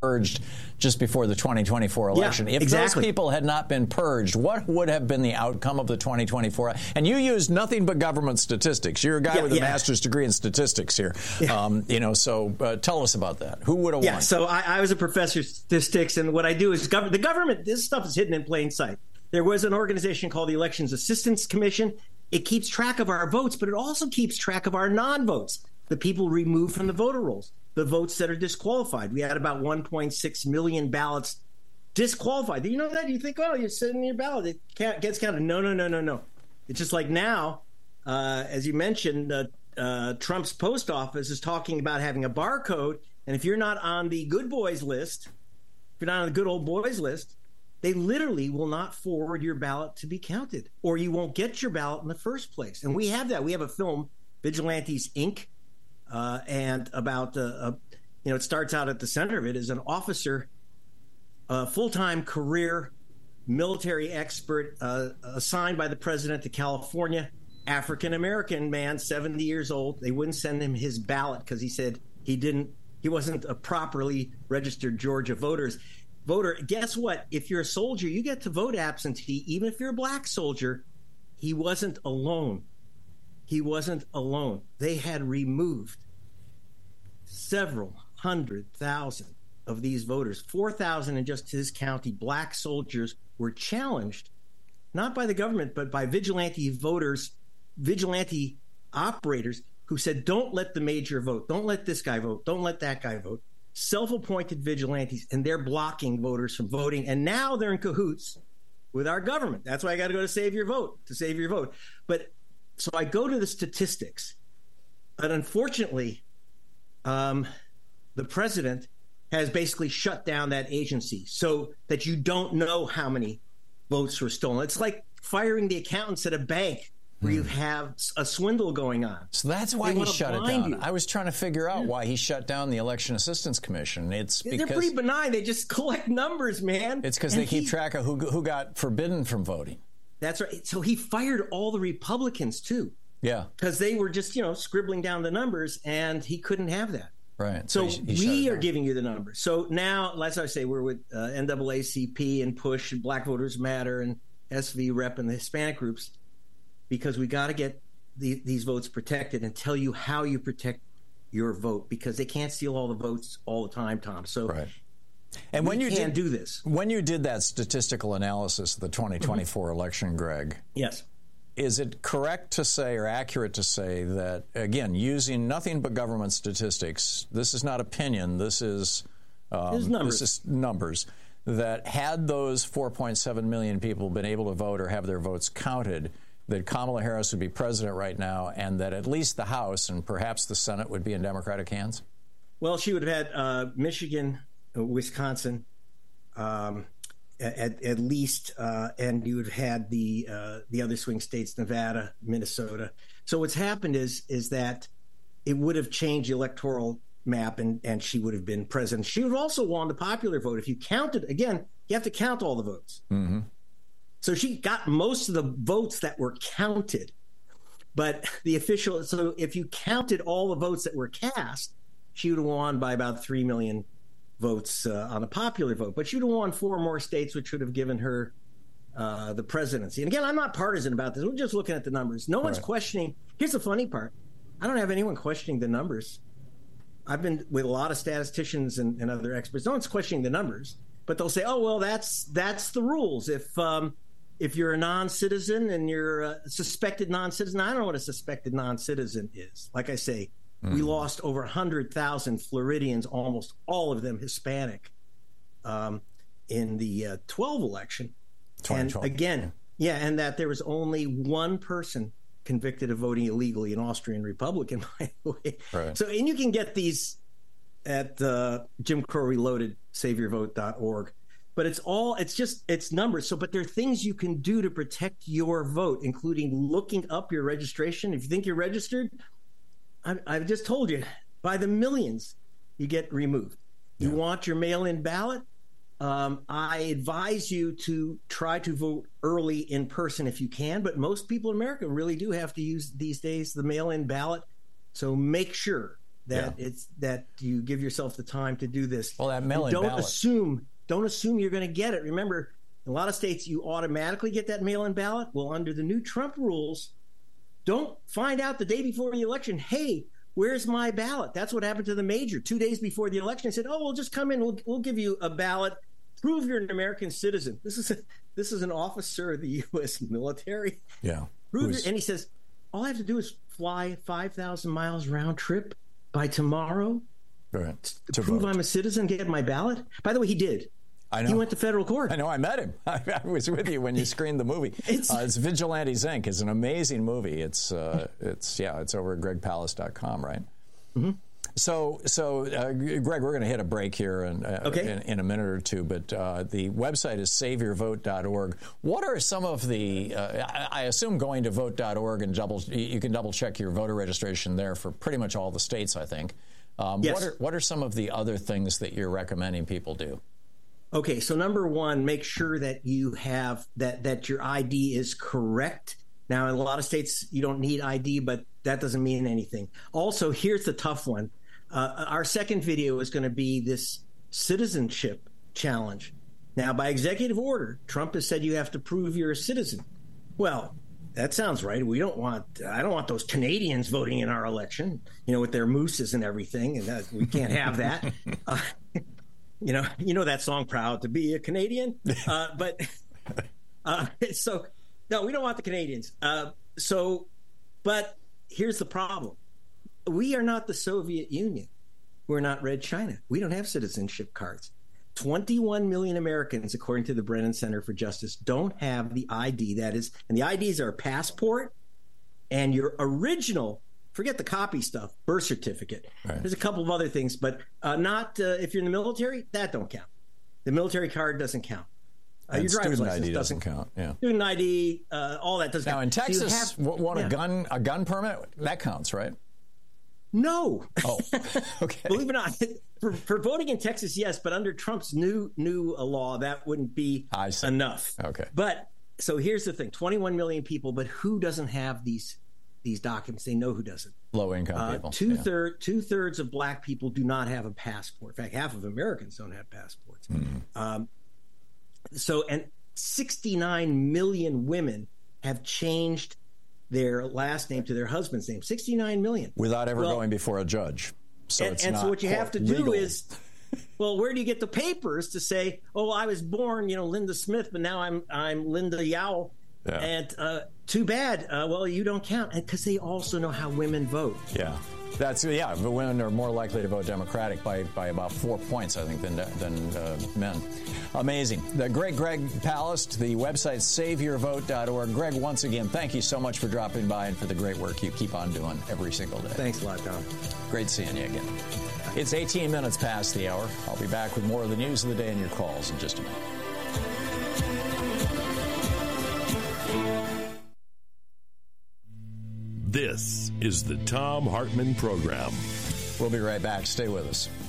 purged just before the 2024 election. Yeah, if exactly. those people had not been purged, what would have been the outcome of the 2024? And you used nothing but government statistics. You're a guy with a master's degree in statistics here. Yeah. So tell us about that. Who would have won? So I was a professor of statistics, and what I do is the government, this stuff is hidden in plain sight. There was an organization called the Elections Assistance Commission. It keeps track of our votes, but it also keeps track of our non-votes, the people removed from the voter rolls, the votes that are disqualified. We had about 1.6 million ballots disqualified. Do you know that? You think, oh, you're sending your ballot, it gets counted. No. It's just like now, as you mentioned, Trump's post office is talking about having a barcode, and if you're not on the good boys list, if you're not on the good old boys list, they literally will not forward your ballot to be counted, or you won't get your ballot in the first place. And we have that. We have a film, Vigilantes, Inc., and about, it starts out at the center of it is an officer, a full-time career military expert assigned by the president to California, African-American man, 70 years old. They wouldn't send him his ballot because he said he wasn't a properly registered Georgia voter. Guess what? If you're a soldier, you get to vote absentee, even if you're a black soldier. He wasn't alone. They had removed several 100,000 of these voters. 4,000 in just his county, black soldiers, were challenged, not by the government, but by vigilante voters, vigilante operators who said, don't let the major vote. Don't let this guy vote. Don't let that guy vote. Self-appointed vigilantes, and they're blocking voters from voting. And now they're in cahoots with our government. That's why I got to go to save your vote. But so I go to the statistics. But unfortunately, the president has basically shut down that agency so that you don't know how many votes were stolen. It's like firing the accountants at a bank where you have a swindle going on. So that's why he shut it down. I was trying to figure out why he shut down the Election Assistance Commission. It's because they're pretty benign. They just collect numbers, man. It's because they keep track of who got forbidden from voting. That's right. So he fired all the Republicans too. Yeah. Because they were just, scribbling down the numbers, and he couldn't have that. Right. So we are giving you the numbers. So now, as I say, we're with NAACP and PUSH and Black Voters Matter and SV Rep and the Hispanic groups, because we got to get these votes protected and tell you how you protect your vote, because they can't steal all the votes all the time, Tom. So right. And when you can't do this. When you did that statistical analysis of the 2024 election, Greg. Yes. Is it correct to say, or accurate to say, that, again, using nothing but government statistics, this is not opinion, this is numbers, that had those 4.7 million people been able to vote or have their votes counted, that Kamala Harris would be president right now, and that at least the House and perhaps the Senate would be in Democratic hands? Well, she would have had Michigan, Wisconsin, at least, and you would have had the other swing states, Nevada, Minnesota. So what's happened is that it would have changed the electoral map, and she would have been president. She would have also won the popular vote. If you counted, again, you have to count all the votes. Mm-hmm. So she got most of the votes that were counted. But so if you counted all the votes that were cast, she would have won by about 3 million votes on a popular vote. But she would have won 4 more states, which would have given her the presidency. And again, I'm not partisan about this. We're just looking at the numbers. No one's questioning. Here's the funny part. I don't have anyone questioning the numbers. I've been with a lot of statisticians and other experts. No one's questioning the numbers, but they'll say, "Oh, well, that's the rules. If you're a non-citizen and you're a suspected non-citizen," I don't know what a suspected non-citizen is. Like I say, we lost over 100,000 Floridians, almost all of them Hispanic, in the 12 election. 2012. And again, and that there was only one person convicted of voting illegally, an Austrian Republican, by the way. Right. So, and you can get these at Jim Crow Reloaded, SaveYourVote.org. But it's numbers. So, but there are things you can do to protect your vote, including looking up your registration. If you think you're registered, I've just told you, by the millions, you get removed. You want your mail-in ballot? I advise you to try to vote early in person if you can, but most people in America really do have to use these days the mail-in ballot. So make sure it's that you give yourself the time to do this. Well, that mail-in ballot. Don't assume you're going to get it. Remember, in a lot of states, you automatically get that mail-in ballot. Well, under the new Trump rules, don't find out the day before the election, hey, where's my ballot? That's what happened to the major. 2 days before the election, they said, oh, well, just come in. We'll give you a ballot. Prove you're an American citizen. This is an officer of the U.S. military. Yeah. And he says, all I have to do is fly 5,000 miles round trip by tomorrow to prove I'm a citizen, get my ballot. By the way, he did. I know. He went to federal court. I know. I met him. I was with you when you screened the movie. It's Vigilantes Inc. It's an amazing movie. It's over at gregpalast.com, right? Mm-hmm. So, Greg, we're going to hit a break here in a minute or two, but the website is saveyourvote.org. What are some of the, I assume going to vote.org and you can double check your voter registration there for pretty much all the states, I think. Yes. What are some of the other things that you're recommending people do? Okay, so number one, make sure that you have that your ID is correct. Now, in a lot of states, you don't need ID, but that doesn't mean anything. Also, here's the tough one. Our second video is going to be this citizenship challenge. Now, by executive order, Trump has said you have to prove you're a citizen. Well, that sounds right. I don't want those Canadians voting in our election, with their mooses and everything, and we can't have that. You know that song, Proud to Be a Canadian? So, no, we don't want the Canadians. But here's the problem. We are not the Soviet Union. We're not Red China. We don't have citizenship cards. 21 million Americans, according to the Brennan Center for Justice, don't have the ID. And the IDs are a passport and your original, forget the copy stuff, birth certificate. Right. There's a couple of other things, but not if you're in the military, that don't count. The military card doesn't count. Your driver's license ID doesn't count. Yeah. Student ID, all that doesn't count. Now in Texas, a gun permit, that counts, right? No. Oh, okay. Believe it or not, for voting in Texas, yes, but under Trump's new law, that wouldn't be enough. Okay. But so here's the thing: 21 million people, but who doesn't have these documents? They know who doesn't. Low income people. Two-thirds of black people do not have a passport. In fact, half of Americans don't have passports. Mm-hmm. And 69 million women have changed their last name to their husband's name. 69 million. Without ever going before a judge. So so what you have to do is, where do you get the papers to say, I was born, Linda Smith, but now I'm Linda Yao. Yeah. And too bad. You don't count. And because they also know how women vote. Yeah. The women are more likely to vote Democratic by about 4 points, I think, than men. Amazing. The great Greg Palast, the website saveyourvote.org. Greg, once again, thank you so much for dropping by and for the great work you keep on doing every single day. Thanks a lot, Tom. Great seeing you again. It's 18 minutes past the hour. I'll be back with more of the news of the day and your calls in just a minute. This is the Thom Hartmann Program. We'll be right back. Stay with us.